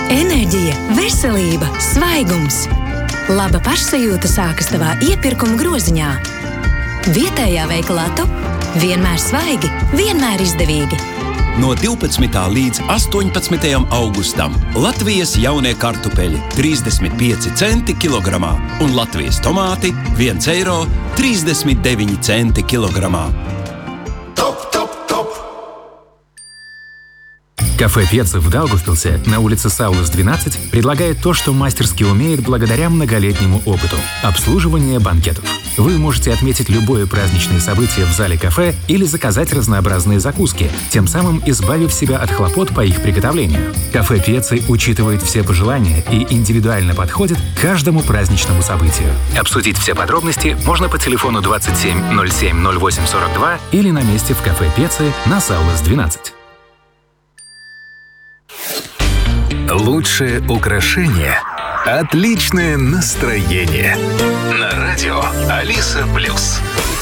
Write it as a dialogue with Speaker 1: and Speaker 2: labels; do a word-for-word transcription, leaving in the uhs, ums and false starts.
Speaker 1: Enerģija, veselība, svaigums. Laba pašsajūta sākas tavā iepirkuma groziņā. Vietējā veikalā Top vienmēr svaigi, vienmēr izdevīgi.
Speaker 2: No divpadsmitā līdz astoņpadsmitajam augustam Latvijas jaunie kartupeļi trīsdesmit pieci centi kilogramā un Latvijas tomāti viens eiro trīsdesmit deviņi centi kilogramā.
Speaker 3: Топ, топ, топ!
Speaker 4: Кафе «Пьеца» в Даугавпилсе на улице Саулас, двенадцать предлагает то, что мастерски умеет благодаря многолетнему опыту – обслуживание банкетов. Вы можете отметить любое праздничное событие в зале кафе или заказать разнообразные закуски, тем самым избавив себя от хлопот по их приготовлению. Кафе «Пьеца» учитывает все пожелания и индивидуально подходит к каждому праздничному событию. Обсудить все подробности можно по телефону двадцать семь ноль семь ноль восемь сорок два или на месте в кафе «Пьеца» на Саулас, двенадцать.
Speaker 5: Лучшее украшение – отличное настроение. На радио Алиса Плюс.